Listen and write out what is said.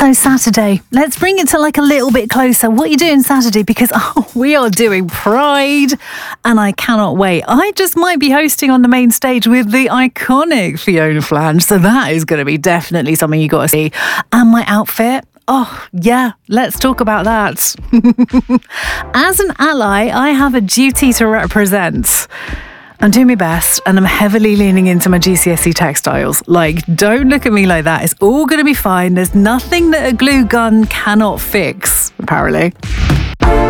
So Saturday, let's bring it to like a little bit closer. What are you doing Saturday? Because we are doing Pride and I cannot wait. I just might be hosting on the main stage with the iconic Fiona Flange. So that is going to be definitely something you got to see. And my outfit. Oh, yeah, let's talk about that. As an ally, I have a duty to represent. I'm doing my best and I'm heavily leaning into my GCSE textiles. Like, don't look at me like that. It's all going to be fine. There's nothing that a glue gun cannot fix, apparently.